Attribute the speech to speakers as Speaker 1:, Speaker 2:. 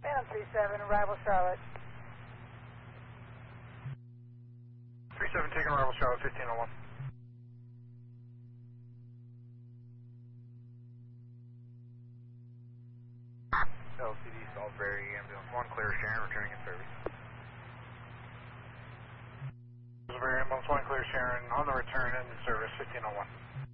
Speaker 1: Phantom 37, arrival Charlotte.
Speaker 2: 37 taking arrival Charlotte, 1501. LCD Salisbury Ambulance 1, clear Sharon, returning in service. Salisbury Ambulance 1, clear Sharon, on the return in service, 1501.